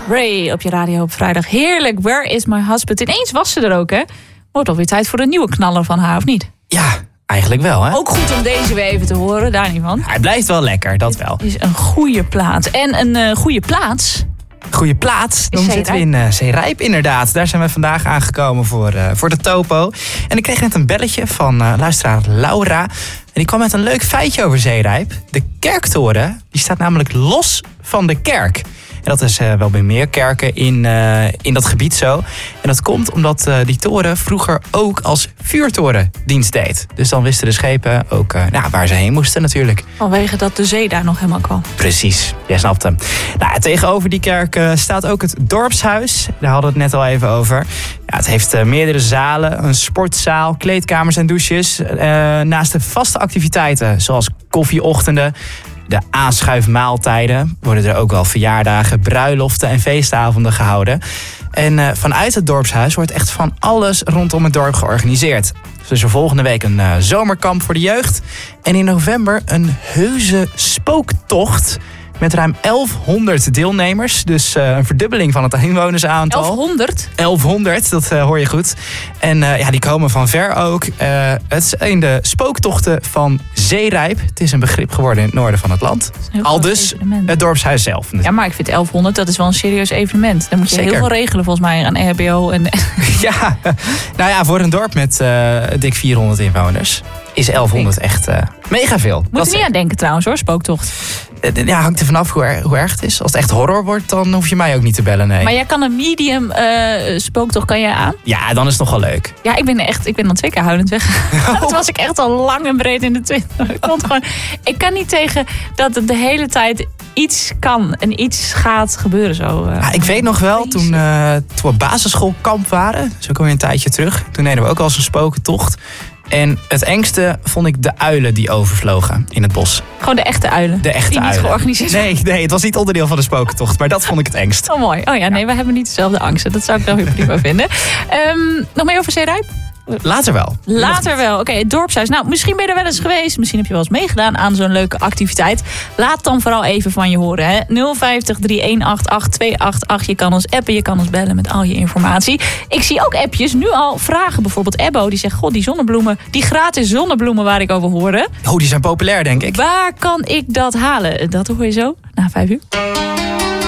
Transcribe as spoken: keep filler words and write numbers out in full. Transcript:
Ray op je radio op vrijdag. Heerlijk, Where is my husband? Ineens was ze er ook, hè? Wordt alweer tijd voor een nieuwe knaller van haar, of niet? Ja, eigenlijk wel, hè? Ook goed om deze weer even te horen, daar niet van. Hij blijft wel lekker, dat wel. Het is een goede plaats. En een uh, goede plaats... Goeie plaats. Dan zitten we in uh, Zeerijp, inderdaad. Daar zijn we vandaag aangekomen voor, uh, voor de topo. En ik kreeg net een belletje van uh, luisteraar Laura. En die kwam met een leuk feitje over Zeerijp. De kerktoren die staat namelijk los van de kerk. En dat is uh, wel bij meer kerken in, uh, in dat gebied zo. En dat komt omdat uh, die toren vroeger ook als vuurtoren dienst deed. Dus dan wisten de schepen ook uh, nou, waar ze heen moesten natuurlijk. Vanwege dat de zee daar nog helemaal kwam. Precies, jij snapt hem. Nou, tegenover die kerk uh, staat ook het dorpshuis. Daar hadden we het net al even over. Ja, het heeft uh, meerdere zalen, een sportzaal, kleedkamers en douches. Uh, naast de vaste activiteiten zoals koffieochtenden, de aanschuifmaaltijden, worden er ook wel verjaardagen, bruiloften en feestavonden gehouden. En uh, vanuit het dorpshuis wordt echt van alles rondom het dorp georganiseerd. Dus er volgende week een uh, zomerkamp voor de jeugd. En in november een heuse spooktocht met ruim elfhonderd deelnemers. Dus uh, een verdubbeling van het inwonersaantal. elfhonderd? elfhonderd, dat uh, hoor je goed. En uh, ja, die komen van ver ook. Uh, het zijn de spooktochten van Zeerijp. Het is een begrip geworden in het noorden van het land. Al dus het dorpshuis zelf. Ja, maar ik vind elfhonderd, dat is wel een serieus evenement. Dan moet je Zeker. heel veel regelen volgens mij aan E H B O. En... Ja, nou ja, voor een dorp met uh, dik vierhonderd inwoners is elfhonderd echt uh, mega veel. Moet je niet aan denken trouwens hoor, spooktocht. Ja, hangt er vanaf hoe, er, hoe erg het is. Als het echt horror wordt, dan hoef je mij ook niet te bellen, nee. Maar jij kan een medium uh, spooktocht, kan jij aan? Ja, dan is het nog wel leuk. Ja, ik ben echt, ik ben dan twee keer huilend weg. Oh. Dat was ik echt al lang en breed in de Twitter. Ik vond gewoon, ik kan niet tegen dat het de hele tijd iets kan en iets gaat gebeuren zo. Uh, ja, ik weet nog wel, toen, uh, toen we op basisschoolkamp waren, zo kom je een tijdje terug. Toen deden we ook al eens een spooktocht. En het engste vond ik de uilen die overvlogen in het bos. Gewoon de echte uilen? De echte die uilen. niet georganiseerd zijn? Nee, nee, het was niet onderdeel van de spooktocht, maar dat vond ik het engst. Oh mooi. Oh ja, nee, we hebben niet dezelfde angsten. Dat zou ik wel weer prima vinden. Um, nog meer over Zeerijp? Later wel. Later wel. Oké, okay, het dorpshuis. Nou, misschien ben je er wel eens geweest. Misschien heb je wel eens meegedaan aan zo'n leuke activiteit. Laat dan vooral even van je horen. Hè? nul vijftig, drie een acht acht, twee acht acht. Je kan ons appen, je kan ons bellen met al je informatie. Ik zie ook appjes. Nu al vragen. Bijvoorbeeld Ebbo, die zegt, god, die zonnebloemen, die gratis zonnebloemen waar ik over hoorde. Oh, die zijn populair, denk ik. Waar kan ik dat halen? Dat hoor je zo na vijf uur.